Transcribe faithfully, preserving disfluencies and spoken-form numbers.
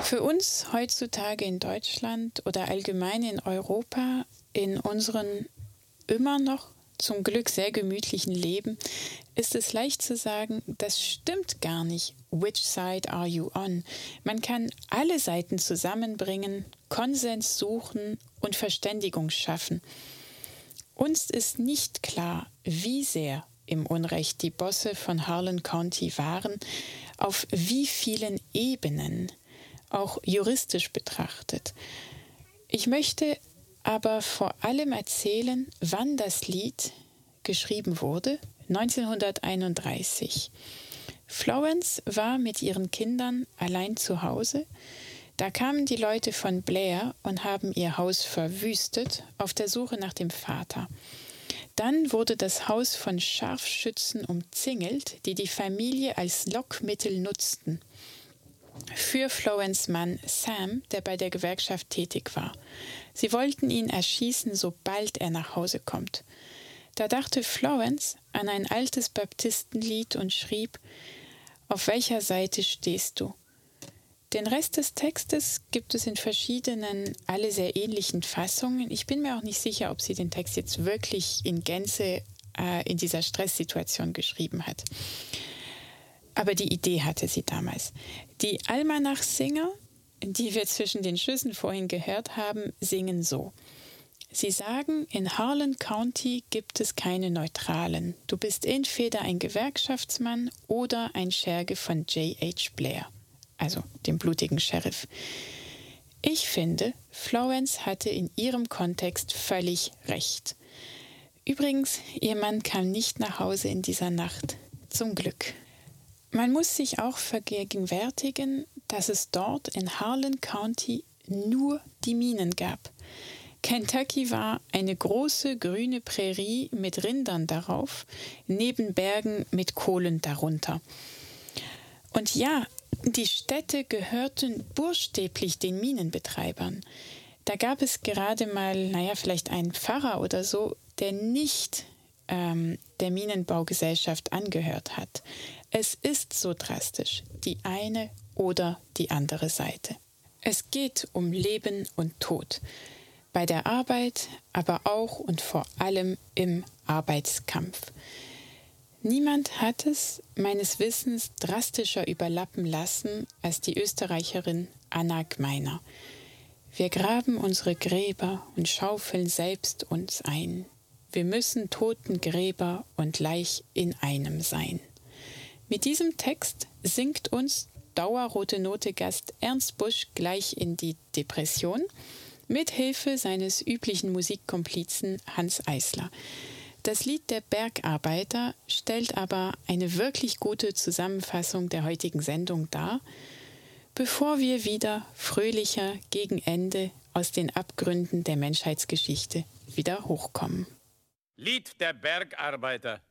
Für uns heutzutage in Deutschland oder allgemein in Europa, in unseren immer noch zum Glück sehr gemütlichen Leben, ist es leicht zu sagen, das stimmt gar nicht. Which side are you on? Man kann alle Seiten zusammenbringen, Konsens suchen und Verständigung schaffen. Uns ist nicht klar, wie sehr im Unrecht die Bosse von Harlan County waren, auf wie vielen Ebenen, auch juristisch betrachtet. Ich möchte aber vor allem erzählen, wann das Lied geschrieben wurde, neunzehnhunderteinunddreißig. Florence war mit ihren Kindern allein zu Hause. Da kamen die Leute von Blair und haben ihr Haus verwüstet, auf der Suche nach dem Vater. Dann wurde das Haus von Scharfschützen umzingelt, die die Familie als Lockmittel nutzten. Für Florence' Mann Sam, der bei der Gewerkschaft tätig war. Sie wollten ihn erschießen, sobald er nach Hause kommt. Da dachte Florence an ein altes Baptistenlied und schrieb: Auf welcher Seite stehst du? Den Rest des Textes gibt es in verschiedenen, alle sehr ähnlichen Fassungen. Ich bin mir auch nicht sicher, ob sie den Text jetzt wirklich in Gänze äh, in dieser Stresssituation geschrieben hat. Aber die Idee hatte sie damals. Die Almanach-Singer, die wir zwischen den Schüssen vorhin gehört haben, singen so. Sie sagen, in Harlan County gibt es keine Neutralen. Du bist entweder ein Gewerkschaftsmann oder ein Scherge von J H Blair, also dem blutigen Sheriff. Ich finde, Florence hatte in ihrem Kontext völlig recht. Übrigens, ihr Mann kam nicht nach Hause in dieser Nacht. Zum Glück. Man muss sich auch vergegenwärtigen, dass es dort in Harlan County nur die Minen gab. Kentucky war eine große grüne Prärie mit Rindern darauf, neben Bergen mit Kohlen darunter. Und ja, die Städte gehörten buchstäblich den Minenbetreibern. Da gab es gerade mal, naja, vielleicht einen Pfarrer oder so, der nicht ähm, der Minenbaugesellschaft angehört hat. Es ist so drastisch, die eine oder die andere Seite. Es geht um Leben und Tod. Bei der Arbeit, aber auch und vor allem im Arbeitskampf. Niemand hat es meines Wissens drastischer überlappen lassen als die Österreicherin Anna Gmeiner. Wir graben unsere Gräber und schaufeln selbst uns ein. Wir müssen Totengräber und Leich in einem sein. Mit diesem Text sinkt uns Dauerrote Note-Gast Ernst Busch gleich in die Depression, mit Hilfe seines üblichen Musikkomplizen Hans Eisler. Das Lied der Bergarbeiter stellt aber eine wirklich gute Zusammenfassung der heutigen Sendung dar, bevor wir wieder fröhlicher gegen Ende aus den Abgründen der Menschheitsgeschichte wieder hochkommen. Lied der Bergarbeiter.